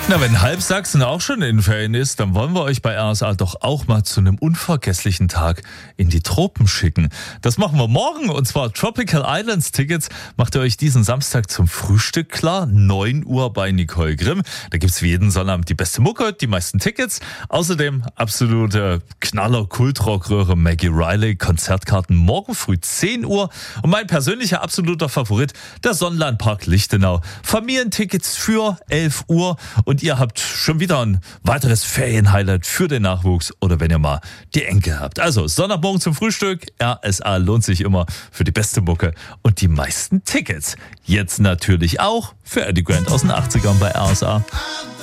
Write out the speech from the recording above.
Na, wenn halb Sachsen auch schon in Ferien ist, dann wollen wir euch bei RSA doch auch mal zu einem unvergesslichen Tag in die Tropen schicken. Das machen wir morgen, und zwar Tropical Islands Tickets macht ihr euch diesen Samstag zum Frühstück klar, 9 Uhr bei Nicole Grimm. Da gibt's wie jeden Sonnabend die beste Mucke, die meisten Tickets. Außerdem absolute Knaller-Kultrockröhre Maggie Riley, Konzertkarten morgen früh 10 Uhr. Und mein persönlicher absoluter Favorit, der Sonnenlandpark Lichtenau. Familientickets für 11 Uhr. Und ihr habt schon wieder ein weiteres Ferienhighlight für den Nachwuchs oder wenn ihr mal die Enkel habt. Also Sonntagmorgen zum Frühstück. RSA lohnt sich immer für die beste Mucke und die meisten Tickets. Jetzt natürlich auch für Eddie Grant aus den 80ern bei RSA.